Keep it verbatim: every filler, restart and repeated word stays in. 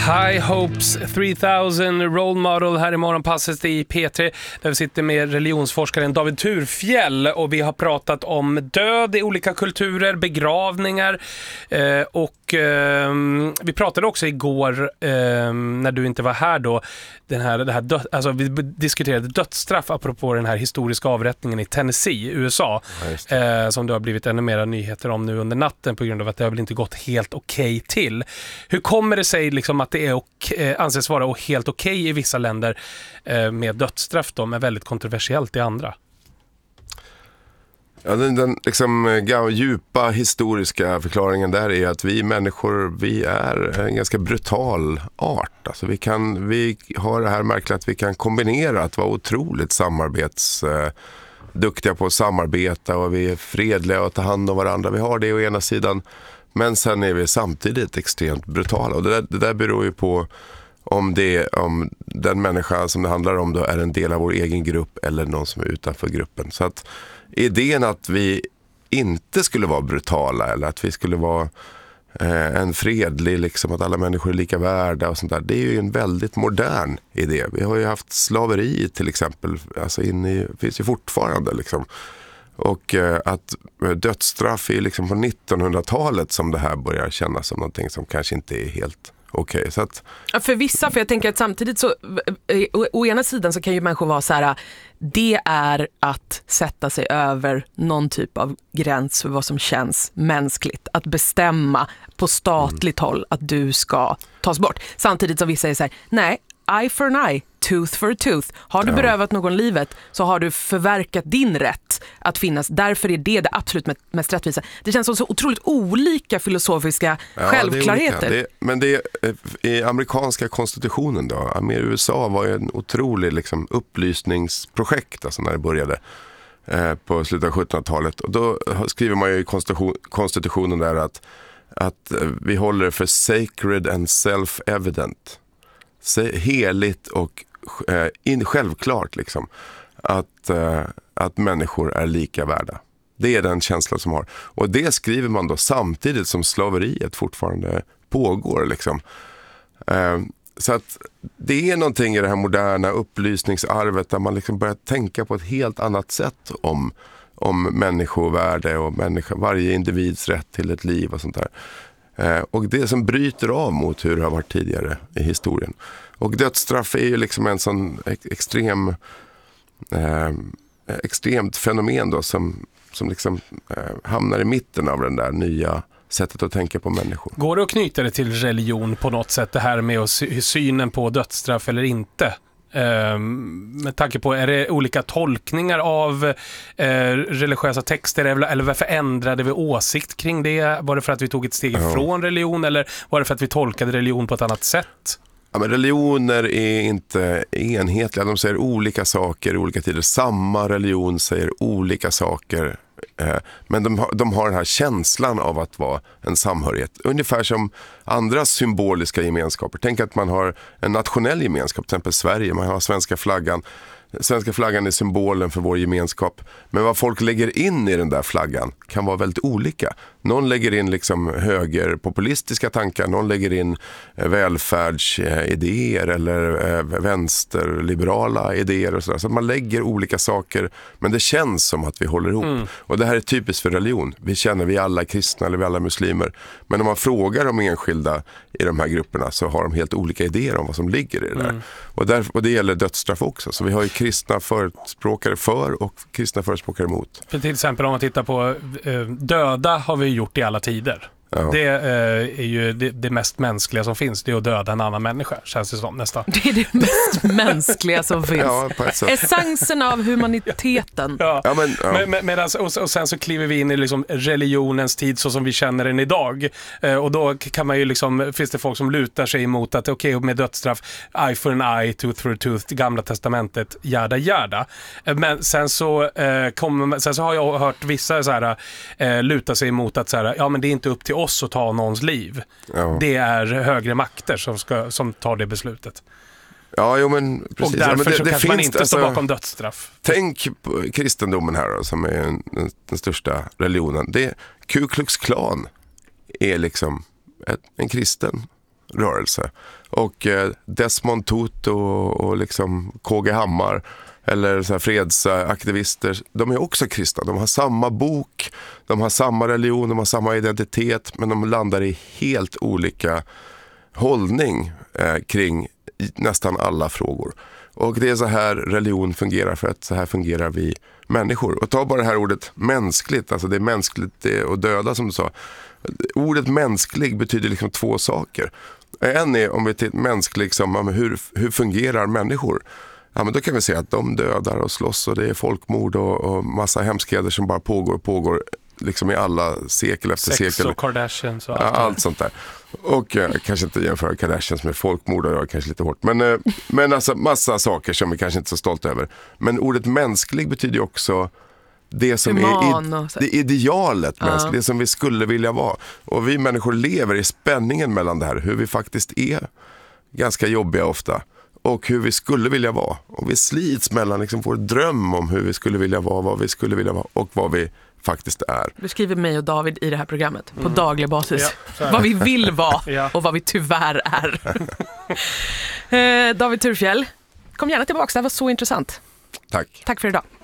High Hopes tre tusen Role Model här i morgonpasset i P tre där vi sitter med religionsforskaren David Thurfjell och vi har pratat om död i olika kulturer, begravningar eh, och eh, vi pratade också igår eh, när du inte var här då den här, det här dö- alltså vi diskuterade dödsstraff apropå den här historiska avrättningen i Tennessee i U S A ja, eh, som det har blivit ännu mera nyheter om nu under natten på grund av att det har väl inte gått helt okej till. Hur kommer det sig liksom att det är och, eh, anses vara helt okej i vissa länder eh, med dödsstraff då, men väldigt kontroversiellt i andra? Ja, den, den liksom, djupa historiska förklaringen där är att vi människor, vi är en ganska brutal art. Alltså vi, kan, vi har det här märkligt att vi kan kombinera att vara otroligt samarbets... Eh, duktiga på att samarbeta och vi är fredliga och ta hand om varandra. Vi har det å ena sidan, men sen är vi samtidigt extremt brutala. Och det där, det där beror ju på om, det, om den människa som det handlar om då är en del av vår egen grupp eller någon som är utanför gruppen. Så att idén att vi inte skulle vara brutala eller att vi skulle vara eh, en fredlig, liksom att alla människor är lika värda och sånt där, det är ju en väldigt modern idé. Vi har ju haft slaveri till exempel, alltså in i, finns ju fortfarande liksom. Och eh, att dödsstraff är liksom på nittonhundratalet som det här börjar kännas som någonting som kanske inte är helt okej. Okay, så att... ja, för vissa, för jag tänker att samtidigt så å, å ena sidan så kan ju människor vara så här, det är att sätta sig över någon typ av gräns för vad som känns mänskligt. Att bestämma på statligt mm. håll att du ska tas bort. Samtidigt som vissa är så här, nej, eye for an eye, tooth for a tooth. Har du ja. berövat någon livet så har du förverkat din rätt att finnas. Därför är det det absolut mest rättvisa. Det känns som så otroligt olika filosofiska ja, självklarheter. Det det, men det i amerikanska konstitutionen då, med U S A var ju en otrolig liksom, upplysningsprojekt alltså när det började eh, på slutet av sjuttonhundratalet. Och då skriver man ju i konstitution, konstitutionen där att, att vi håller för sacred and self-evident. Heligt och eh, in, självklart liksom, att, eh, att människor är lika värda. Det är den känslan som har. Och det skriver man då samtidigt som slaveriet fortfarande pågår. Liksom. Eh, så att det är någonting i det här moderna upplysningsarvet där man liksom börjar tänka på ett helt annat sätt om, om människovärde och människa, varje individs rätt till ett liv och sånt där. Eh, och det som bryter av mot hur det har varit tidigare i historien. Och dödsstraff är ju liksom en sån extrem eh, extremt fenomen då som, som liksom eh, hamnar i mitten av den där nya sättet att tänka på människor. Går det att knyta det till religion på något sätt, det här med sy- synen på dödsstraff eller inte? Um, med tanke på, är det olika tolkningar av uh, religiösa texter eller varför ändrade vi åsikt kring det? Var det för att vi tog ett steg ja. ifrån religion eller var det för att vi tolkade religion på ett annat sätt? Ja, men religioner är inte enhetliga, de säger olika saker i olika tider. Samma religion säger olika saker, eh, men de har, de har den här känslan av att vara en samhörighet. Ungefär som andra symboliska gemenskaper. Tänk att man har en nationell gemenskap, till exempel Sverige, man har svenska flaggan. Svenska flaggan är symbolen för vår gemenskap. Men vad folk lägger in i den där flaggan kan vara väldigt olika. Någon lägger in liksom högerpopulistiska tankar, någon lägger in välfärdsidéer eller vänsterliberala idéer och sådär. Så man lägger olika saker, men det känns som att vi håller ihop. Mm. Och det här är typiskt för religion. Vi känner vi alla kristna eller vi alla muslimer. Men om man frågar de enskilda i de här grupperna så har de helt olika idéer om vad som ligger i det där. Mm. Och, där, och det gäller dödsstraff också. Så vi har ju kristna förespråkare för och kristna förespråkare emot. För till exempel om man tittar på eh, döda har vi gjort i alla tider. Ja. Det eh, är ju det, det mest mänskliga som finns. Det är att döda en annan människa, känns det som nästan. Det är det mest mänskliga som finns. Ja, essensen av humaniteten. Ja. Ja, men, ja. Med, med, medans, och, och sen så kliver vi in i liksom religionens tid så som vi känner den idag. Eh, och då kan man ju liksom, finns det folk som lutar sig emot att okej, okay, med dödsstraff, eye for an eye, tooth for a tooth, gamla testamentet, jada jada. Eh, men sen så, eh, kommer, sen så har jag hört vissa så här, eh, luta sig emot att så här, ja men det är inte upp till oss att ta någons liv. Ja. Det är högre makter som, ska, som tar det beslutet. Ja, jo, men precis. Och därför ja, men det, så det kanske finns, man inte alltså, står bakom dödsstraff. Tänk på kristendomen här då, som är en, den, den största religionen. Det, Ku Klux Klan är liksom ett, en kristen rörelse. Och eh, Desmond Tutu och, och liksom K G Hammar eller så här fredsaktivister, de är också kristna. De har samma bok, de har samma religion, de har samma identitet, men de landar i helt olika hållning eh, kring nästan alla frågor. Och det är så här religion fungerar, för att så här fungerar vi människor. Och ta bara det här ordet mänskligt, alltså det är mänskligt och döda som du sa. Ordet mänsklig betyder liksom två saker. En är, om vi tittar mänsklig, liksom, hur, hur fungerar människor? Ja, men då kan vi säga att de dödar och slåss och det är folkmord och, och massa hemskheter som bara pågår och pågår liksom i alla sekel efter Sex sekel. och Kardashians och allt, ja, allt sånt där. Och eh, kanske inte jämföra Kardashians med folkmord, och jag kanske lite hårt. Men, eh, men alltså massa saker som vi kanske inte är så stolta över. Men ordet mänsklig betyder ju också det som Human är och så. det idealet, Ja. mänskligt, det som vi skulle vilja vara. Och vi människor lever i spänningen mellan det här, hur vi faktiskt är ganska jobbiga ofta, och hur vi skulle vilja vara. Och vi slits mellan liksom vår dröm om hur vi skulle vilja vara, vad vi skulle vilja vara och vad vi faktiskt är. Du skriver mig och David i det här programmet på daglig basis. Ja, så är det. Vad vi vill vara Ja. och vad vi tyvärr är. eh, David Thurfjell, kom gärna tillbaka, det här var så intressant. Tack. Tack för idag.